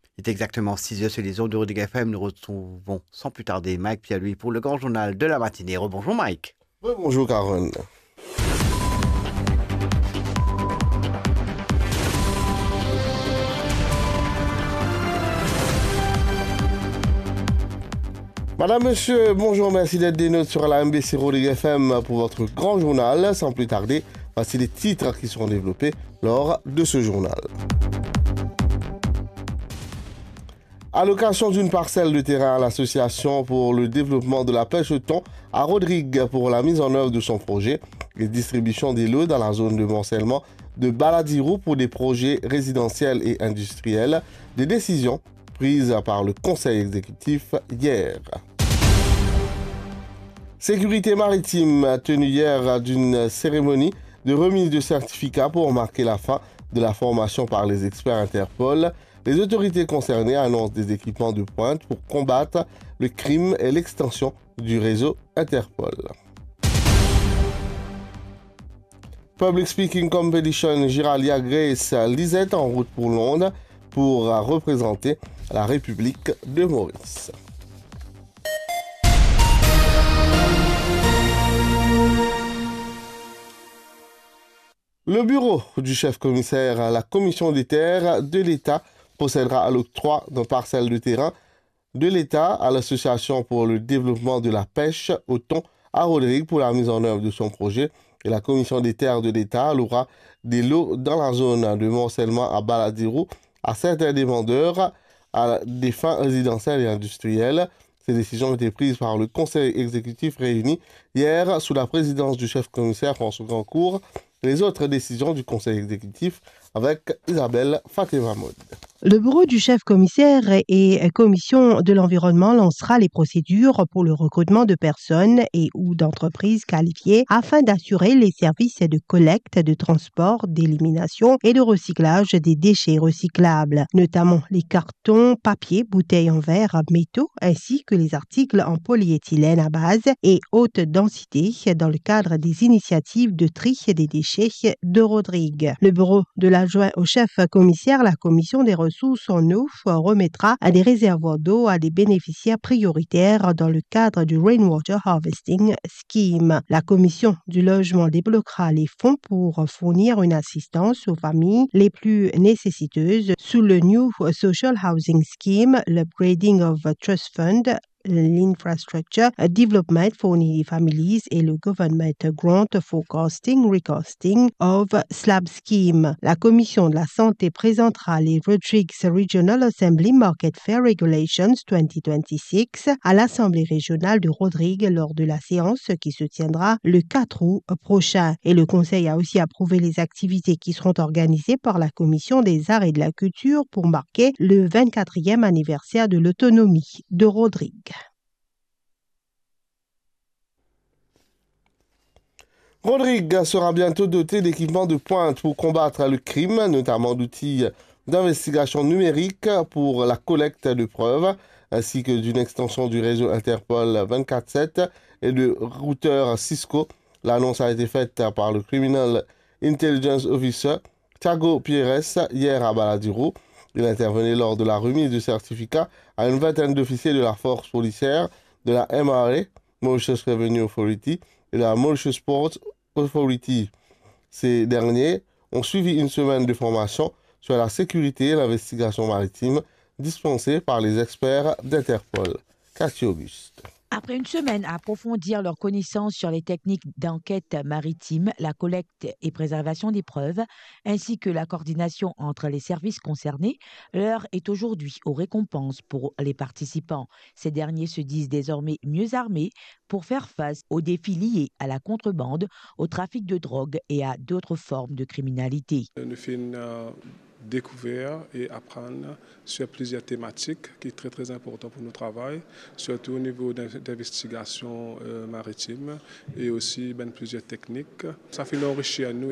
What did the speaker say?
Il est exactement 6 heures sur les ondes de Rodrigue FM. Nous retrouvons sans plus tarder Mike Pierre-Louis pour le grand journal de la matinée. Rebonjour Mike. Bonjour Caron. Madame, monsieur, bonjour, merci d'être des nôtres sur la MBC Rodrigue FM pour votre grand journal. Sans plus tarder, voici les titres qui seront développés lors de ce journal. Allocation d'une parcelle de terrain à l'association pour le développement de la pêche au thon à Rodrigue pour la mise en œuvre de son projet et distribution des lots dans la zone de morcellement de Baladirou pour des projets résidentiels et industriels. Des décisions prises par le conseil exécutif hier. Sécurité maritime tenue hier d'une cérémonie de remise de certificats pour marquer la fin de la formation par les experts Interpol. Les autorités concernées annoncent des équipements de pointe pour combattre le crime et l'extension du réseau Interpol. Public Speaking Competition Giralia Grace Lisette en route pour Londres pour représenter la République de Maurice. Le bureau du chef-commissaire à la commission des terres de l'État procédera à l'octroi d'un parcelle de terrain de l'État à l'Association pour le développement de la pêche au thon à Rodrigue pour la mise en œuvre de son projet. Et la commission des terres de l'État allouera des lots dans la zone de morcellement à Baladirou à certains des vendeurs à des fins résidentielles et industrielles. Ces décisions ont été prises par le conseil exécutif réuni hier sous la présidence du chef-commissaire François Grandcourt. Les autres décisions du conseil exécutif avec Isabelle Fatima Maud. Le bureau du chef-commissaire et commission de l'environnement lancera les procédures pour le recrutement de personnes et ou d'entreprises qualifiées afin d'assurer les services de collecte, de transport, d'élimination et de recyclage des déchets recyclables, notamment les cartons, papier, bouteilles en verre, métaux, ainsi que les articles en polyéthylène à base et haute densité dans le cadre des initiatives de tri des déchets de Rodrigue. Le bureau de l'adjoint au chef-commissaire, la commission des ressources en eau remettra à des réservoirs d'eau à des bénéficiaires prioritaires dans le cadre du Rainwater Harvesting Scheme. La commission du logement débloquera les fonds pour fournir une assistance aux familles les plus nécessiteuses sous le New Social Housing Scheme, l'Upgrading of Trust Fund, l'Infrastructure Development for Needy Families et le Government Grant Forecasting Recasting of Slab Scheme. La Commission de la Santé présentera les Rodrigues Regional Assembly Market Fair Regulations 2026 à l'Assemblée régionale de Rodrigue lors de la séance qui se tiendra le 4 août prochain. Et le Conseil a aussi approuvé les activités qui seront organisées par la Commission des Arts et de la Culture pour marquer le 24e anniversaire de l'autonomie de Rodrigue. Rodrigue sera bientôt doté d'équipements de pointe pour combattre le crime, notamment d'outils d'investigation numérique pour la collecte de preuves, ainsi que d'une extension du réseau Interpol 24/7 et de routeurs Cisco. L'annonce a été faite par le Criminal Intelligence Officer Thiago Pires hier à Baladirou. Il intervenait lors de la remise de certificats à une vingtaine d'officiers de la force policière, de la MRA, Mauritius Revenue Authority, et de la Mauritius Port Authority. Ces derniers ont suivi une semaine de formation sur la sécurité et l'investigation maritime dispensée par les experts d'Interpol. Cathy Auguste. Après une semaine à approfondir leurs connaissances sur les techniques d'enquête maritime, la collecte et préservation des preuves, ainsi que la coordination entre les services concernés, l'heure est aujourd'hui aux récompenses pour les participants. Ces derniers se disent désormais mieux armés pour faire face aux défis liés à la contrebande, au trafic de drogue et à d'autres formes de criminalité. Nous faisons découvrir et apprendre sur plusieurs thématiques qui sont très importantes pour notre travail, surtout au niveau d'investigation maritime et aussi plusieurs techniques. Ça fait enrichir nous